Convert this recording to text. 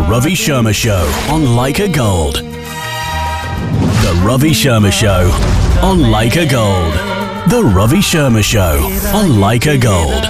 Ravi Sharma Show on Leica Gold. The Ravi Sharma Show on Leica Gold. The Ravi Sharma Show on Leica Gold.